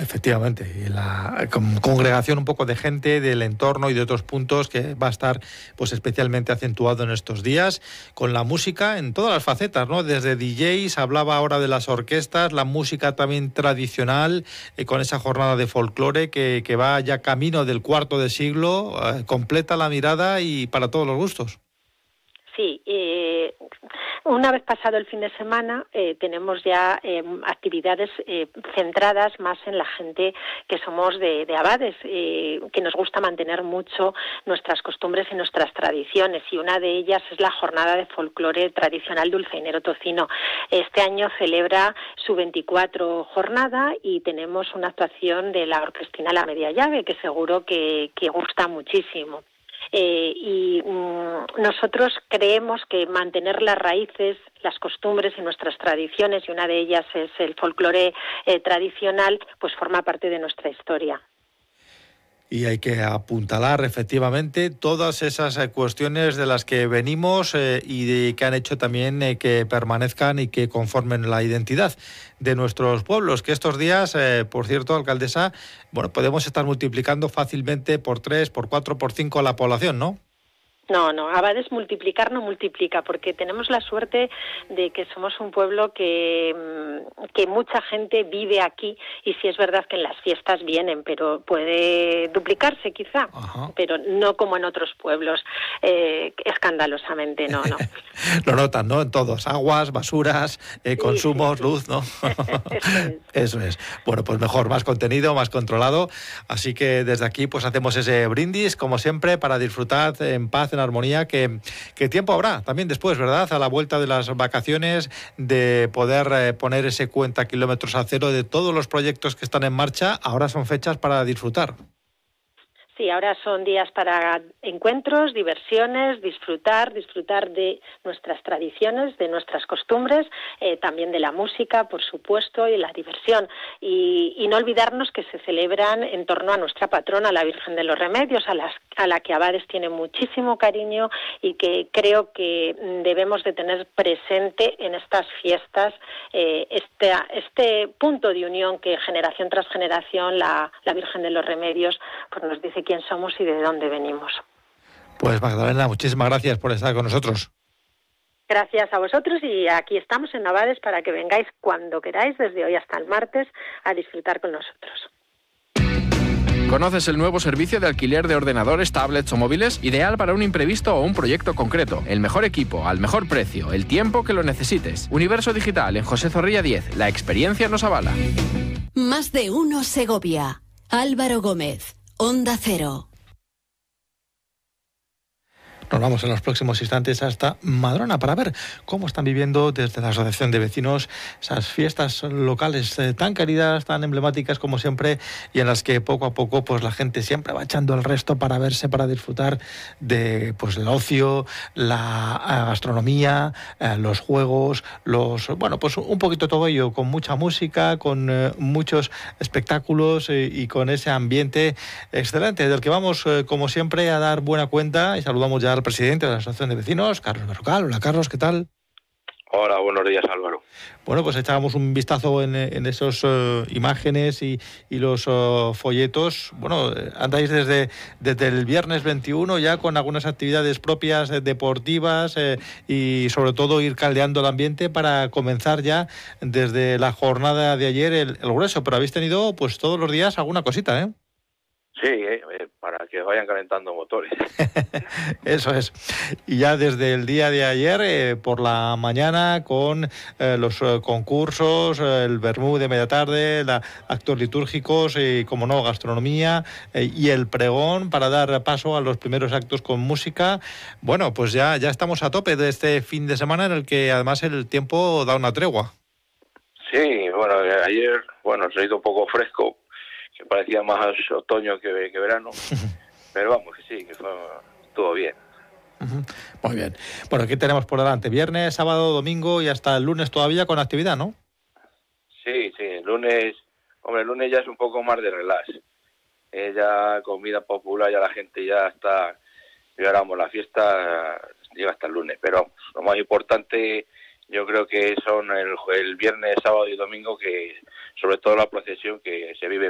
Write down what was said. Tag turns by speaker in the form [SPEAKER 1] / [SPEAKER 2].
[SPEAKER 1] Efectivamente, y la congregación un poco de gente del entorno y de otros puntos que va a estar pues especialmente acentuado en estos días, con la música en todas las facetas, ¿no? Desde DJs, hablaba ahora de las orquestas, la música también tradicional, con esa jornada de folclore que va ya camino del cuarto de siglo, completa la mirada y para todos los gustos.
[SPEAKER 2] Sí, una vez pasado el fin de semana tenemos ya actividades centradas más en la gente que somos de Abades, que nos gusta mantener mucho nuestras costumbres y nuestras tradiciones, y una de ellas es la jornada de folclore tradicional Dulceinero Tocino. Este año celebra su 24 jornada y tenemos una actuación de la Orquestina La Media Llave que seguro que gusta muchísimo. Nosotros creemos que mantener las raíces, las costumbres y nuestras tradiciones, y una de ellas es el folclore tradicional, pues forma parte de nuestra historia.
[SPEAKER 1] Y hay que apuntalar efectivamente todas esas cuestiones de las que venimos y que han hecho también que permanezcan y que conformen la identidad de nuestros pueblos, que estos días, por cierto, alcaldesa, bueno, podemos estar multiplicando fácilmente por 3, por 4, por 5 la población, ¿no?
[SPEAKER 2] No, Abades multiplicar no multiplica, porque tenemos la suerte de que somos un pueblo que mucha gente vive aquí, y sí es verdad que en las fiestas vienen, pero puede duplicarse quizá. Ajá. Pero no como en otros pueblos, escandalosamente, no.
[SPEAKER 1] Lo notan, ¿no? En todos, aguas, basuras, consumos, sí. Luz, ¿no? Eso es. Bueno, pues mejor, más contenido, más controlado, así que desde aquí pues hacemos ese brindis, como siempre, para disfrutar en paz, en armonía, que tiempo habrá también después, ¿verdad? A la vuelta de las vacaciones, de poder poner ese cuenta kilómetros a cero de todos los proyectos que están en marcha. Ahora son fechas para disfrutar.
[SPEAKER 2] Sí, ahora son días para encuentros, diversiones, disfrutar de nuestras tradiciones, de nuestras costumbres, también de la música, por supuesto, y la diversión. Y no olvidarnos que se celebran en torno a nuestra patrona, la Virgen de los Remedios, a la que Abades tiene muchísimo cariño, y que creo que debemos de tener presente en estas fiestas este punto de unión que generación tras generación la Virgen de los Remedios pues nos dice quién somos y de dónde venimos.
[SPEAKER 1] Pues Magdalena, muchísimas gracias por estar con nosotros.
[SPEAKER 2] Gracias a vosotros, y aquí estamos en Abades para que vengáis cuando queráis, desde hoy hasta el martes, a disfrutar con nosotros.
[SPEAKER 3] ¿Conoces el nuevo servicio de alquiler de ordenadores, tablets o móviles? Ideal para un imprevisto o un proyecto concreto. El mejor equipo, al mejor precio, el tiempo que lo necesites. Universo Digital en José Zorrilla 10. La experiencia nos avala.
[SPEAKER 4] Más de uno Segovia. Álvaro Gómez. Onda Cero.
[SPEAKER 1] Nos vamos en los próximos instantes hasta Madrona para ver cómo están viviendo desde la Asociación de Vecinos esas fiestas locales tan queridas, tan emblemáticas como siempre, y en las que poco a poco pues la gente siempre va echando el resto para verse, para disfrutar de pues el ocio, la gastronomía, los juegos, pues un poquito todo ello, con mucha música, con muchos espectáculos y con ese ambiente excelente del que vamos como siempre a dar buena cuenta, y saludamos ya al presidente de la Asociación de Vecinos, Carlos Berrocal. Hola Carlos, ¿qué tal?
[SPEAKER 5] Hola, buenos días Álvaro.
[SPEAKER 1] Bueno, pues echábamos un vistazo en esas imágenes y los folletos. Bueno, andáis desde el viernes 21 ya con algunas actividades propias deportivas y sobre todo ir caldeando el ambiente para comenzar ya desde la jornada de ayer el grueso, pero habéis tenido pues todos los días alguna cosita, ¿eh?
[SPEAKER 5] Sí, para que vayan calentando motores.
[SPEAKER 1] Eso es. Y ya desde el día de ayer, por la mañana, con los concursos, el vermú de media tarde, actos litúrgicos y, como no, gastronomía y el pregón para dar paso a los primeros actos con música. Bueno, pues ya estamos a tope de este fin de semana en el que además el tiempo da una tregua.
[SPEAKER 5] Sí, bueno, ayer, se ha ido un poco fresco, que parecía más otoño que verano, pero vamos, que sí, que estuvo bien.
[SPEAKER 1] Muy bien. Bueno, ¿qué tenemos por delante? Viernes, sábado, domingo y hasta el lunes todavía con actividad, ¿no?
[SPEAKER 5] Sí, el lunes ya es un poco más de relax. Ya comida popular, ya la gente ya está, la fiesta llega hasta el lunes, pero lo más importante yo creo que son el viernes, sábado y domingo, que sobre todo la procesión que se vive